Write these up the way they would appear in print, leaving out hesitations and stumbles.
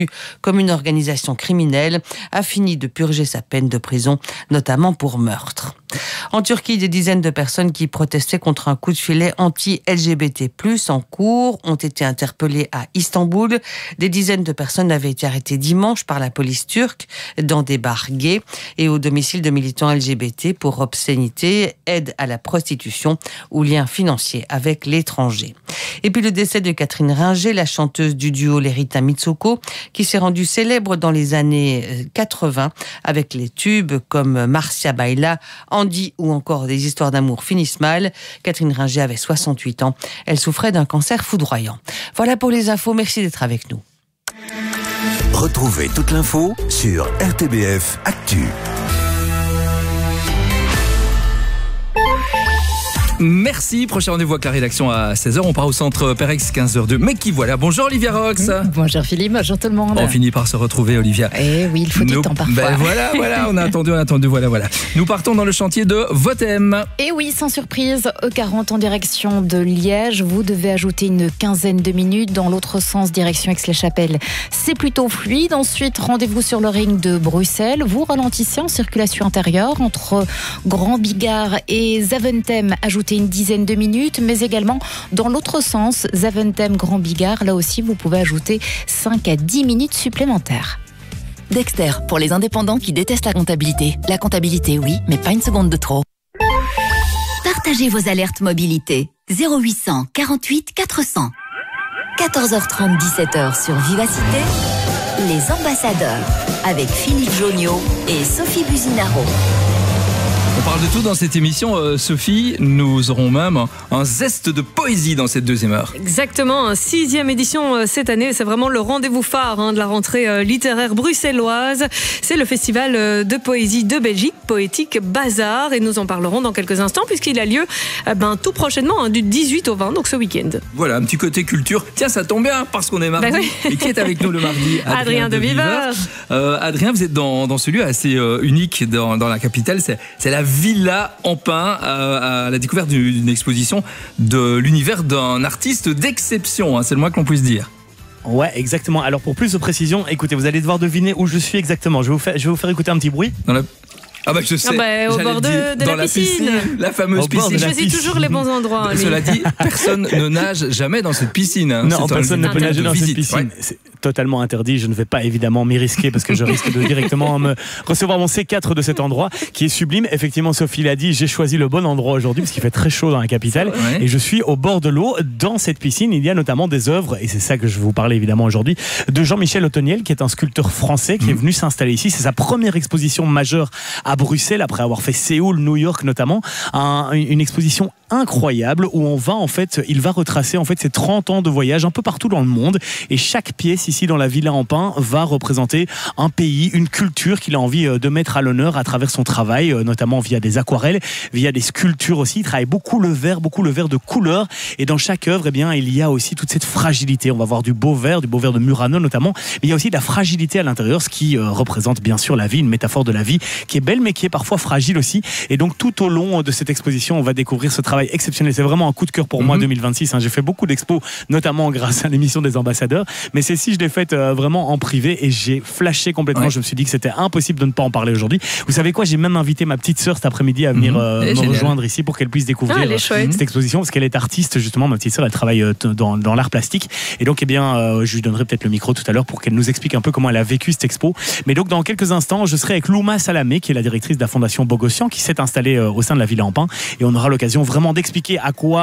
comme une organisation criminelle, a fini de purger sa peine de prison, notamment pour meurtre. En Turquie, des dizaines de personnes qui protestaient contre un coup de filet anti-LGBT+, en cours, ont été interpellées à Istanbul. Des dizaines de personnes avaient été arrêtées dimanche par la police turque dans des bars gays et au domicile de militants LGBT pour obscénité, aide à la prostitution ou liens financiers avec l'étranger. Et puis le décès de Catherine Ringer, la chanteuse du duo Les Rita Mitsouko, qui s'est rendue célèbre dans les années 80 avec les tubes comme Marcia Baila, Andy ou encore Des histoires d'amour finissent mal. Catherine Ringer avait 68 ans. Elle souffrait d'un cancer foudroyant. Voilà pour les infos. Merci d'être avec nous. Retrouvez toute l'info sur RTBF Actu. Merci. Prochain rendez-vous avec la rédaction à 16h. On part au centre Perex 15h02. Mais qui voilà. Bonjour Olivia Rox. Bonjour Philippe, bonjour tout le monde. On finit par se retrouver, Olivia. Eh oui, il faut du temps parfois. Ben voilà, on a attendu, voilà. Nous partons dans le chantier de Votem. Et oui, sans surprise, E40 en direction de Liège. Vous devez ajouter une quinzaine de minutes. Dans l'autre sens, direction Aix-les-Chapelles, c'est plutôt fluide. Ensuite, rendez-vous sur le ring de Bruxelles. Vous ralentissez en circulation intérieure entre Grand Bigard et Zaventem. Ajoutez une dizaine de minutes, mais également dans l'autre sens, Zaventem, Grand Bigard, là aussi vous pouvez ajouter 5 à 10 minutes supplémentaires. Dexter, pour les indépendants qui détestent la comptabilité. La comptabilité, oui, mais pas une seconde de trop. Partagez vos alertes mobilité. 0800 48 400. 14h30, 17h sur Vivacité. Les ambassadeurs, avec Philippe Joniot et Sophie Buzinaro. On parle de tout dans cette émission, Sophie. Nous aurons même un zeste de poésie dans cette deuxième heure. Exactement, 6e édition cette année. C'est vraiment le rendez-vous phare de la rentrée littéraire bruxelloise. C'est le festival de poésie de Belgique, Poétique Bazar. Et nous en parlerons dans quelques instants puisqu'il a lieu tout prochainement, du 18 au 20, donc ce week-end. Voilà, un petit côté culture. Tiens, ça tombe bien parce qu'on est mardi. Oui. Et qui est avec nous le mardi? Adrien de Viver. Adrien, vous êtes dans ce lieu assez unique dans la capitale. C'est la Villa Ampin, à la découverte d'une exposition de l'univers d'un artiste d'exception, c'est le moins que l'on puisse dire. Ouais, exactement. Alors pour plus de précision, écoutez, vous allez devoir deviner où je suis exactement. Je vais vous faire écouter un petit bruit. Ah bah je sais, au bord de dans la piscine. La fameuse piscine. Je choisis toujours les bons endroits. Cela dit, personne ne nage jamais dans cette piscine. Non, personne ne peut nager dans cette piscine. Ouais. C'est totalement interdit. Je ne vais pas évidemment m'y risquer parce que je risque de directement me recevoir mon C4 de cet endroit qui est sublime. Effectivement, Sophie l'a dit, j'ai choisi le bon endroit aujourd'hui parce qu'il fait très chaud dans la capitale. Ouais. Et je suis au bord de l'eau. Dans cette piscine, il y a notamment des œuvres, et c'est ça que je vais vous parler évidemment aujourd'hui, de Jean-Michel Otoniel, qui est un sculpteur français qui est venu s'installer ici. C'est sa première exposition majeure à Bruxelles, après avoir fait Séoul, New York notamment. Une exposition incroyable où il va retracer ses 30 ans de voyage un peu partout dans le monde, et chaque pièce ici dans la Villa Ampin va représenter un pays, une culture qu'il a envie de mettre à l'honneur à travers son travail, notamment via des aquarelles, via des sculptures aussi. Il travaille beaucoup le verre de couleur, et dans chaque œuvre, il y a aussi toute cette fragilité. On va voir du beau verre de Murano notamment, mais il y a aussi de la fragilité à l'intérieur, ce qui représente bien sûr la vie, une métaphore de la vie qui est belle mais qui est parfois fragile aussi. Et donc tout au long de cette exposition, on va découvrir ce travail exceptionnel. C'est vraiment un coup de cœur pour moi 2026. J'ai fait beaucoup d'expos, notamment grâce à l'émission des ambassadeurs, mais celle-ci je l'ai faite vraiment en privé et j'ai flashé complètement. Je me suis dit que c'était impossible de ne pas en parler aujourd'hui. Vous savez quoi, j'ai même invité ma petite sœur cet après-midi à venir me rejoindre ici pour qu'elle puisse découvrir cette exposition, parce qu'elle est artiste justement. Ma petite sœur, elle travaille dans l'art plastique, et donc je lui donnerai peut-être le micro tout à l'heure pour qu'elle nous explique un peu comment elle a vécu cette expo. Mais donc dans quelques instants, je serai avec Louma Salamé, qui est la directrice de la Fondation Bogossian, qui s'est installée au sein de la Villa Ampin, et on aura l'occasion vraiment d'expliquer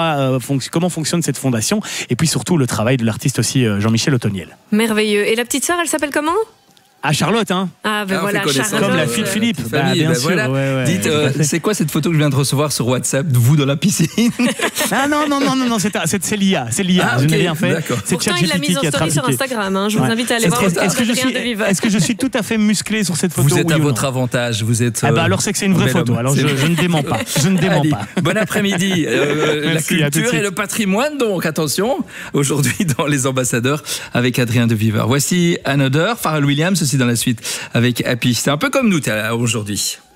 comment fonctionne cette fondation, et puis surtout le travail de l'artiste aussi Jean-Michel Otoniel. Merveilleux. Et la petite sœur, elle s'appelle comment ? Ah, Charlotte, hein. Ah, ben voilà, Charlotte. Comme la fille de Philippe. Bien sûr. Voilà. Ouais. Dites, c'est quoi cette photo que je viens de recevoir sur WhatsApp de vous dans la piscine? Ah non, c'est l'IA. C'est l'IA. Ah, je n'ai rien fait. C'est pourtant, il l'a mise en story sur Instagram. Je vous invite à aller voir. Est-ce que je suis tout à fait musclé sur cette photo? Vous êtes à votre avantage. Vous êtes. Alors c'est que c'est une vraie photo. Alors je ne dément pas. Bon après-midi. La culture et le patrimoine, donc attention. Aujourd'hui dans Les Ambassadeurs avec Adrien de Viver. Voici Another, Pharrell Williams aussi dans la suite avec Happy. C'est un peu comme nous aujourd'hui.